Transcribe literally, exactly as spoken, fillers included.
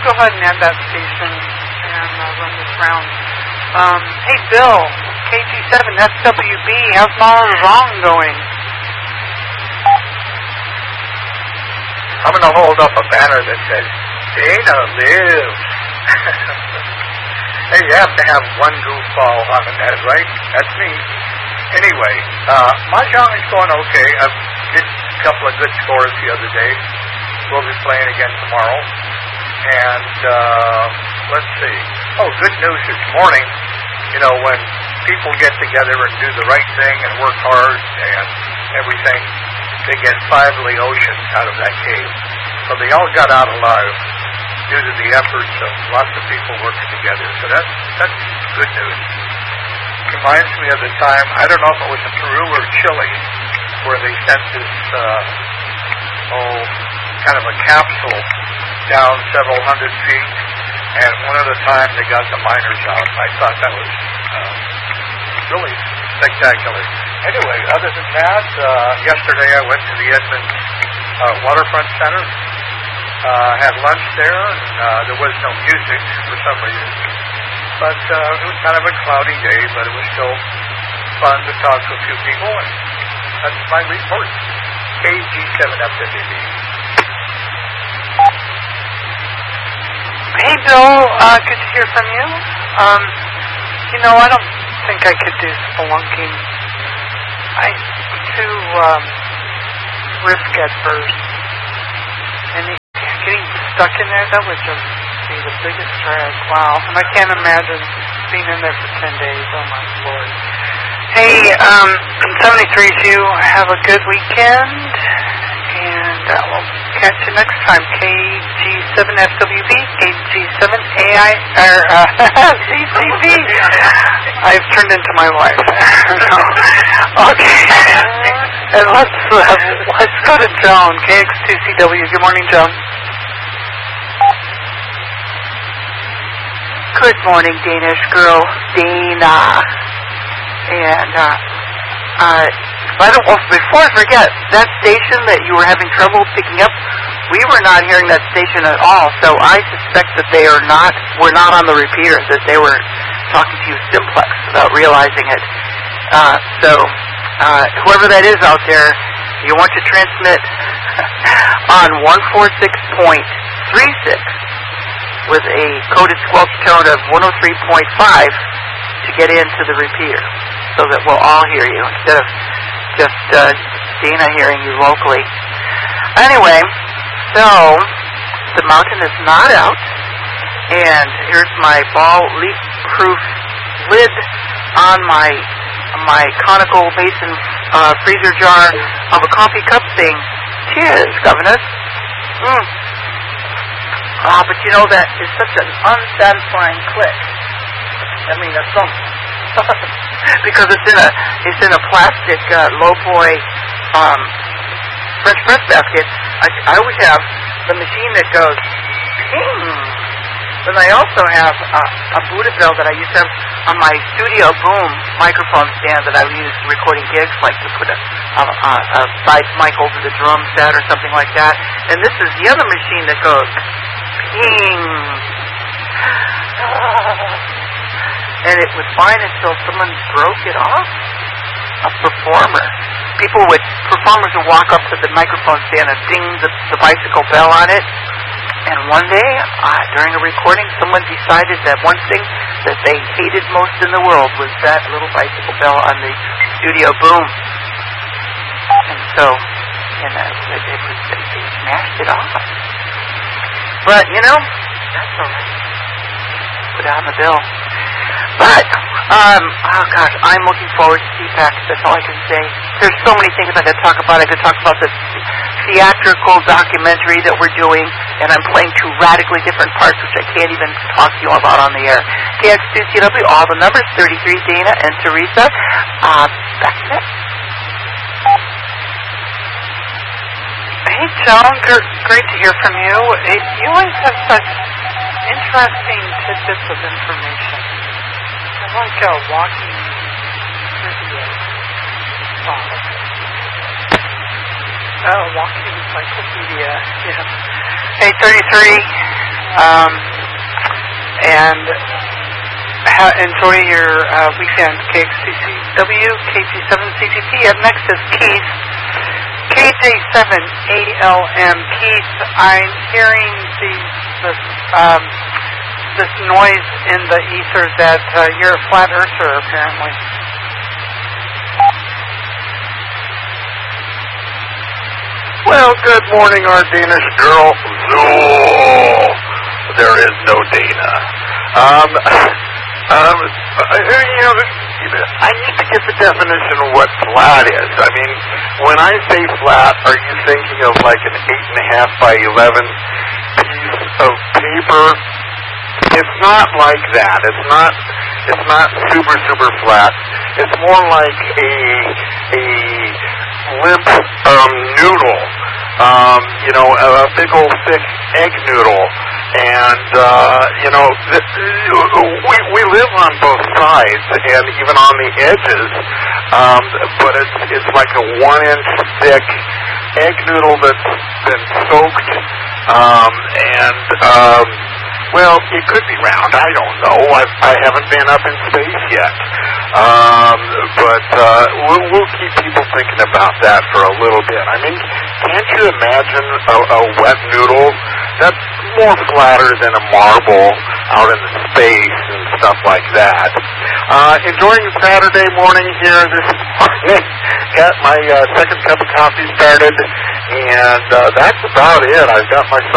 go ahead and add that station and uh, run this round. Um, hey, Bill, K G seven S W B, how's Mahjong going? I'm going to hold up a banner that says, Dana lives. Hey, you have to have one goofball on the net, right? That's me. Anyway, uh, Mahjong is going okay. I did a couple of good scores the other day. We'll be playing again tomorrow. And, uh, let's see. Oh, good news this morning. You know, when people get together and do the right thing and work hard and everything, they get five Laotians out of that cave. So they all got out alive due to the efforts of lots of people working together. So that's, that's good news. Reminds me of the time, I don't know if it was in Peru or Chile, where they sent this, uh, oh, kind of a capsule down several hundred feet, and one at a time they got the miners out. I thought that was uh, really spectacular. Anyway, other than that, uh, yesterday I went to the Edmonds uh, Waterfront Center, uh, had lunch there, and uh, there was no music for some reason. But uh, it was kind of a cloudy day, but it was still fun to talk to a few people, and that's my report. K G seven F W B. Hey, Bill, uh, good to hear from you. Um, you know, I don't think I could do spelunking. I'm too um, risk-adverse. And it, getting stuck in there, that would just be the biggest drag. Wow. And I can't imagine being in there for ten days. Oh, my Lord. Hey, um, seventy-three to you. Have a good weekend. And uh, we'll catch you next time. K G seven F W B, K G seven A I, or uh, C C B. I've turned into my wife. No. Okay. And let's, uh, let's go to Joan, K X two C W. Good morning, Joan. Good morning, Danish girl, Dana. And, uh, uh, by the way, before I forget, that station that you were having trouble picking up, we were not hearing that station at all, so I suspect that they are not, were not on the repeater, that they were talking to you simplex without realizing it. Uh, so, uh, whoever that is out there, you want to transmit on one forty-six point three six with a coded squelch tone of one oh three point five to get into the repeater, so that we'll all hear you instead of just uh, Dana hearing you locally. Anyway, so the mountain is not out, and here's my ball leak-proof lid on my my conical basin uh, freezer jar of a coffee cup saying, "Cheers, governess." Mm. Ah, but you know that is such an unsatisfying click. I mean, a thump. Because it's in a it's in a plastic uh, low boy um, French press basket. I, I always have the machine that goes ping. But I also have a, a Buddha bell that I used to have on my Studio Boom microphone stand that I would use recording gigs, like to put a, a, a side mic over the drum set or something like that. And this is the other machine that goes ping. And it was fine until someone broke it off. A performer. People would, performers would walk up to the microphone stand and ding the, the bicycle bell on it. And one day, uh, during a recording, someone decided that one thing that they hated most in the world was that little bicycle bell on the Studio Boom. And so, you know, it, it was, they smashed it off. But, you know, that's all right. Put it on the bill. But, um, oh gosh, I'm looking forward to C PAC. That's all I can say. There's so many things I could talk about. I could talk about the theatrical documentary that we're doing, and I'm playing two radically different parts, which I can't even talk to you about on the air. K X two C W, all the numbers, thirty-three, Dana and Teresa. Uh, back to that. Hey, Joan, great to hear from you. You always have such interesting tidbits of information. I like a walking trivia bottle. Oh, walking encyclopedia. Yeah. Hey, thirty-three. Um, and ha- enjoy your uh, weekend, K X C C W, K G seven C G P. Up next is Keith, K J seven A L M. Keith, I'm hearing these, this, um, this noise in the ether that uh, you're a flat earther, apparently. Well, good morning, our Danish girl. Zool. There is no Dana. Um, um, you know, I need to get the definition of what flat is. I mean, when I say flat, are you thinking of like an eight and a half by eleven piece of paper? It's not like that. It's not. It's not super super flat. It's more like a a limp um, noodle. Um, you know, a, a big old thick egg noodle. And, uh, you know, th- we, we live on both sides and even on the edges, um, but it's, it's like a one-inch thick egg noodle that's been soaked, um, and, um, well, it could be round. I don't know. I've, I haven't been up in space yet. Um, but uh, we'll, we'll keep people thinking about that for a little bit. I mean, can't you imagine a, a wet noodle that's more flatter than a marble out in space and stuff like that? Uh, enjoying Saturday morning here this morning. Got my uh, second cup of coffee started, and uh, that's about it. I've got my